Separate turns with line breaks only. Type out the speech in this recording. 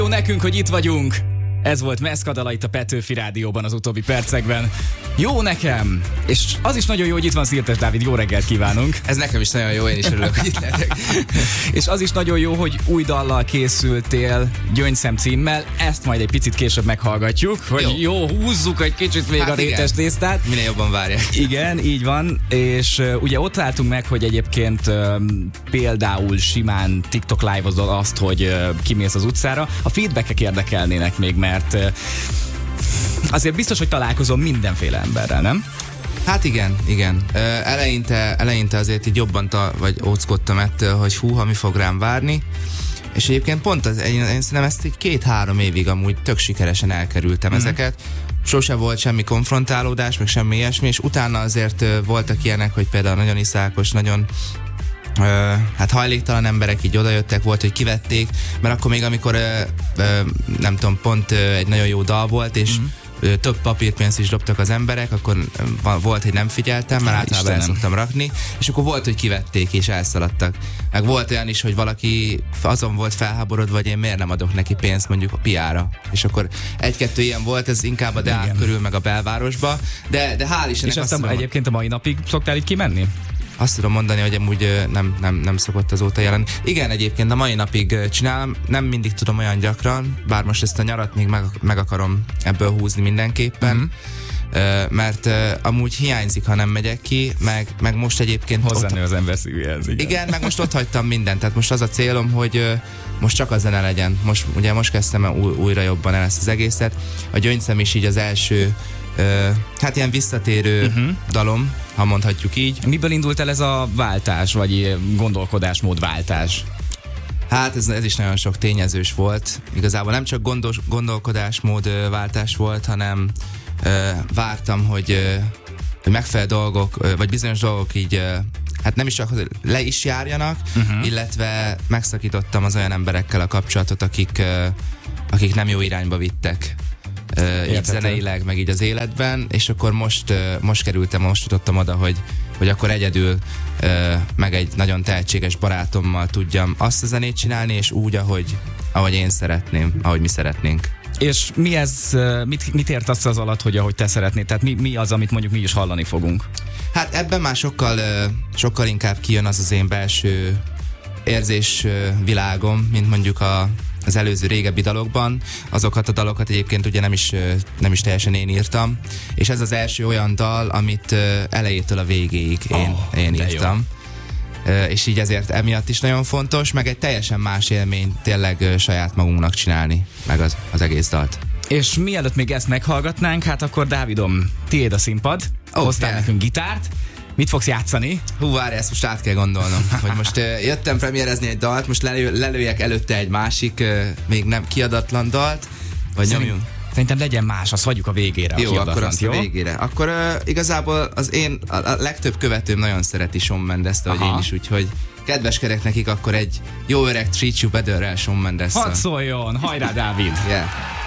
Jó nekünk, hogy itt vagyunk. Ez volt Meszkadala itt a Petőfi Rádióban az utóbbi percekben. Jó nekem! És az is nagyon jó, hogy itt van Szirtes Dávid. Jó reggelt kívánunk!
Ez nekem is nagyon jó, én is örülök, hogy itt lehetek.
És az is nagyon jó, hogy új dallal készültél, Gyöngyszem címmel. Ezt majd egy picit később meghallgatjuk, hogy jó húzzuk egy kicsit még a rétes tésztát.
Minél jobban várják.
Igen, így van. És ugye ott álltunk meg, hogy egyébként például simán TikTok live-ozol azt, hogy kimész az utcára. A feedbackek érdekelnének még, mert azért biztos, hogy találkozom mindenféle emberrel, nem?
Hát igen. Eleinte azért így jobban vagy óckodtam ettől, hogy húha, mi fog rám várni. És egyébként pont én szerintem ezt így 2-3 évig amúgy tök sikeresen elkerültem ezeket. Sose volt semmi konfrontálódás, meg semmi ilyesmi, és utána azért voltak ilyenek, hogy például nagyon iszákos, nagyon hát hajléktalan emberek így odajöttek, volt, hogy kivették, mert akkor még amikor nem tudom, pont egy nagyon jó dal volt, és több papírpénzt is dobtak az emberek, akkor volt, hogy nem figyeltem, mert általában el szoktam rakni, és akkor volt, hogy kivették és elszaladtak. Meg volt olyan is, hogy valaki azon volt felháborodva, hogy én miért nem adok neki pénzt mondjuk a piára. És akkor 1-2 ilyen volt, ez inkább a Deák körül, meg a belvárosba, de hál' Istennek.
És aztán egyébként a mai napig szoktál így kimenni? Azt
tudom mondani, hogy amúgy nem szokott azóta jelen. Igen, egyébként a mai napig csinálom, nem mindig tudom olyan gyakran, bár most ezt a nyarat még meg akarom ebből húzni mindenképpen, mert amúgy hiányzik, ha nem megyek ki, meg most egyébként...
Hozzánő az ember szívéhez,
igen, meg most ott hagytam mindent, tehát most az a célom, hogy most csak a zene legyen. Most kezdtem újra jobban el ezt az egészet. A Gyöngyszem is így az első hát ilyen visszatérő dalom, ha mondhatjuk így.
Miből indult el ez a váltás, vagy gondolkodásmódváltás?
Hát ez is nagyon sok tényezős volt. Igazából nem csak gondolkodásmódváltás volt, hanem vártam, hogy megfelelő dolgok, vagy bizonyos dolgok így hát nem is csak le is járjanak, illetve megszakítottam az olyan emberekkel a kapcsolatot, akik nem jó irányba vittek. Így zeneileg, meg így az életben, és akkor most jutottam oda, hogy akkor egyedül meg egy nagyon tehetséges barátommal tudjam azt a zenét csinálni, és úgy, ahogy én szeretném, ahogy mi szeretnénk.
És mit értesz az alatt, hogy ahogy te szeretnéd? Tehát mi az, amit mondjuk mi is hallani fogunk?
Hát ebben már sokkal inkább kijön az én belső érzésvilágom, mint mondjuk az előző régebbi dalokban. Azokat a dalokat egyébként ugye nem is teljesen én írtam, és ez az első olyan dal, amit elejétől a végéig én írtam. És így ezért emiatt is nagyon fontos, meg egy teljesen más élmény tényleg saját magunknak csinálni, meg az egész dalt.
És mielőtt még ezt meghallgatnánk, hát akkor Dávidom, tiéd a színpad, hoztál nekünk gitárt. Mit fogsz játszani?
Várj, ezt most át kell gondolnom, hogy most jöttem premiérezni egy dalt, most lelőjek előtte egy másik, még nem kiadatlan dalt, vagy nyomjunk.
Szerintem legyen más, azt hagyjuk a végére.
Jó, akkor azt a végére. Akkor igazából a legtöbb követőm nagyon szereti Shawn Mendes-t, ahogy én is, úgyhogy kedveskedek nekik, akkor egy jó öreg Treat You Better-rel Shawn Mendes-szel.
Hadd szóljon, hajrá Dávid!
Yeah.